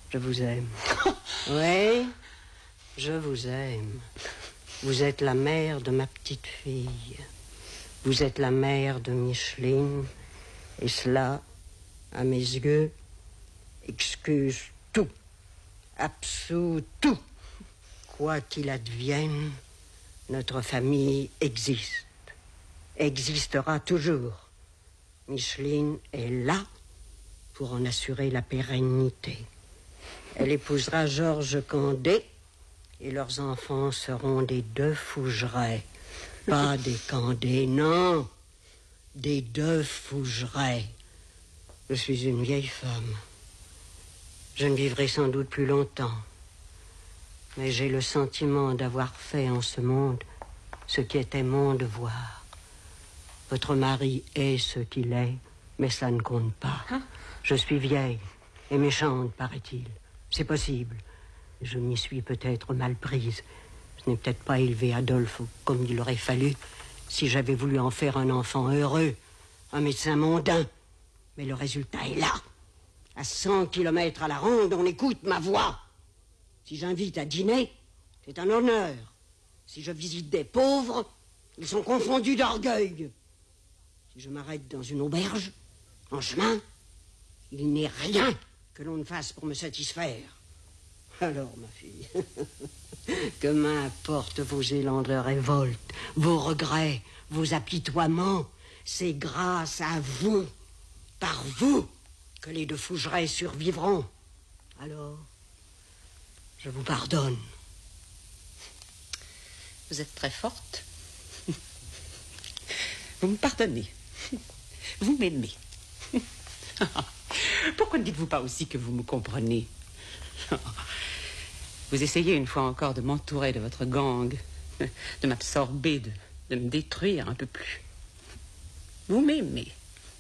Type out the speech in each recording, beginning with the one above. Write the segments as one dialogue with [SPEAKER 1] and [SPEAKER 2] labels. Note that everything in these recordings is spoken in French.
[SPEAKER 1] Je vous aime. Oui, je vous aime. Vous êtes la mère de ma petite fille. Vous êtes la mère de Micheline. Et cela, à mes yeux, excuse tout. Absout tout. Quoi qu'il advienne, notre famille existe. Existera toujours. Micheline est là pour en assurer la pérennité. Elle épousera Georges Condé et leurs enfants seront des De Fougeray. Pas des Condé, non. Des De Fougeray. Je suis une vieille femme. Je ne vivrai sans doute plus longtemps. Mais j'ai le sentiment d'avoir fait en ce monde ce qui était mon devoir. Votre mari est ce qu'il est, mais ça ne compte pas. Je suis vieille et méchante, paraît-il. C'est possible. Je m'y suis peut-être mal prise. Je n'ai peut-être pas élevé Adolphe comme il aurait fallu si j'avais voulu en faire un enfant heureux, un médecin mondain. Mais le résultat est là. À 100 kilomètres à la ronde, on écoute ma voix. Si j'invite à dîner, c'est un honneur. Si je visite des pauvres, ils sont confondus d'orgueil. Si je m'arrête dans une auberge, en chemin, il n'est rien que l'on ne fasse pour me satisfaire. Alors, ma fille, que m'importe vos élans de révolte, vos regrets, vos apitoiements. C'est grâce à vous, par vous, que les De Fougeray survivront. Alors, je vous pardonne.
[SPEAKER 2] Vous êtes très forte. Vous me pardonnez. Vous m'aimez. Pourquoi ne dites-vous pas aussi que vous me comprenez? Vous essayez une fois encore de m'entourer de votre gang, de m'absorber, de me détruire un peu plus. Vous m'aimez.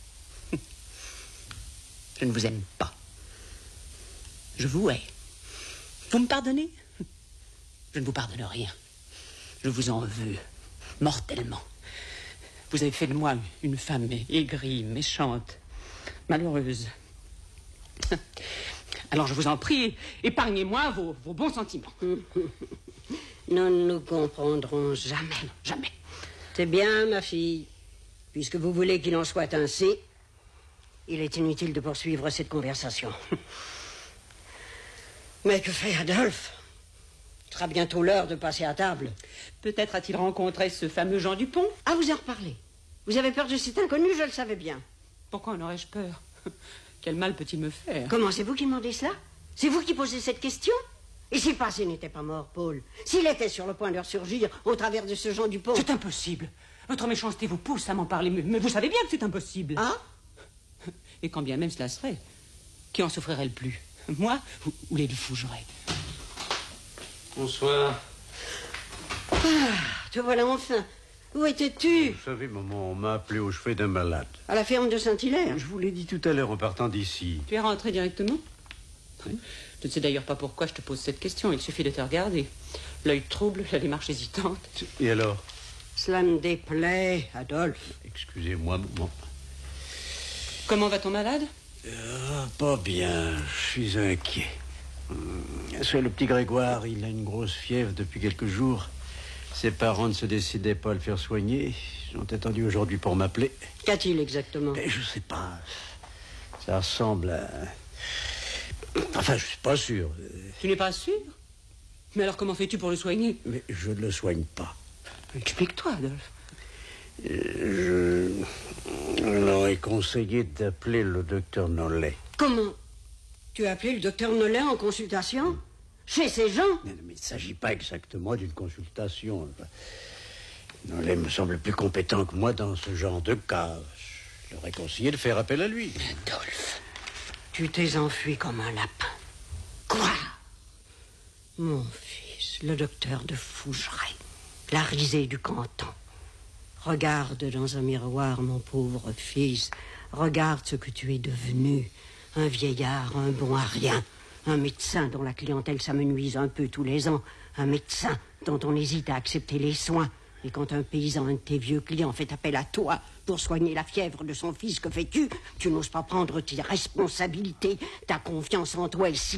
[SPEAKER 2] Je ne vous aime pas. Je vous hais. Vous me pardonnez? Je ne vous pardonne rien. Je vous en veux, mortellement. Vous avez fait de moi une femme aigrie, méchante, malheureuse. Alors je vous en prie, épargnez-moi vos bons sentiments.
[SPEAKER 1] Nous ne nous comprendrons jamais.
[SPEAKER 2] Jamais.
[SPEAKER 1] C'est bien, ma fille. Puisque vous voulez qu'il en soit ainsi, il est inutile de poursuivre cette conversation. Mais que fait Adolphe? Il sera bientôt l'heure de passer à table.
[SPEAKER 2] Peut-être a-t-il rencontré ce fameux Jean Dupont?
[SPEAKER 1] Ah, vous en reparlez. Vous avez peur de cet inconnu, je le savais bien.
[SPEAKER 2] Pourquoi en aurais-je peur? Quel mal peut-il me faire?
[SPEAKER 1] Comment, c'est vous qui demandez cela? C'est vous qui posez cette question? Et si le passé n'était pas mort, Paul? S'il était sur le point de ressurgir au travers de ce Jean Dupont?
[SPEAKER 2] C'est impossible. Votre méchanceté vous pousse à m'en parler, mais vous savez bien que c'est impossible.
[SPEAKER 1] Ah?
[SPEAKER 2] Et quand bien même cela serait, qui en souffrirait le plus? Moi ou les De Fougeray?
[SPEAKER 3] Bonsoir.
[SPEAKER 1] Ah, te voilà enfin. Où étais-tu?
[SPEAKER 3] Vous savez, maman, on m'a appelé au chevet d'un malade.
[SPEAKER 1] À la ferme de Saint-Hilaire.
[SPEAKER 3] Je vous l'ai dit tout à l'heure en partant d'ici.
[SPEAKER 2] Tu es rentré directement? Oui. Je ne sais d'ailleurs pas pourquoi je te pose cette question. Il suffit de te regarder. L'œil trouble, la démarche hésitante.
[SPEAKER 3] Et alors?
[SPEAKER 1] Cela me déplaît, Adolphe.
[SPEAKER 3] Excusez-moi, maman.
[SPEAKER 2] Comment va ton malade?
[SPEAKER 3] Pas bien, je suis inquiet. C'est le petit Grégoire, il a une grosse fièvre depuis quelques jours. Ses parents ne se décidaient pas à le faire soigner. Ils ont attendu aujourd'hui pour m'appeler.
[SPEAKER 1] Qu'a-t-il exactement?
[SPEAKER 3] Je sais pas. Ça ressemble à... Enfin, je suis pas sûr.
[SPEAKER 2] Tu n'es pas sûr? Mais alors comment fais-tu pour le soigner?
[SPEAKER 3] Mais je ne le soigne pas.
[SPEAKER 2] Explique-toi, Adolphe.
[SPEAKER 3] Je leur ai conseillé d'appeler le docteur Nollet.
[SPEAKER 1] Comment? Tu as appelé le docteur Nollet en consultation? Chez ces gens?
[SPEAKER 3] Mais il ne s'agit pas exactement d'une consultation. Nollet me semble plus compétent que moi dans ce genre de cas. Je leur ai conseillé de faire appel à lui.
[SPEAKER 1] Adolphe, tu t'es enfui comme un lapin. Quoi? Mon fils, le docteur de Fougeray, la risée du canton. Regarde dans un miroir, mon pauvre fils. Regarde ce que tu es devenu. Un vieillard, un bon à rien. Un médecin dont la clientèle s'amenuise un peu tous les ans. Un médecin dont on hésite à accepter les soins. Et quand un paysan, un de tes vieux clients, fait appel à toi pour soigner la fièvre de son fils, que fais-tu? Tu n'oses pas prendre tes responsabilités. Ta confiance en toi est si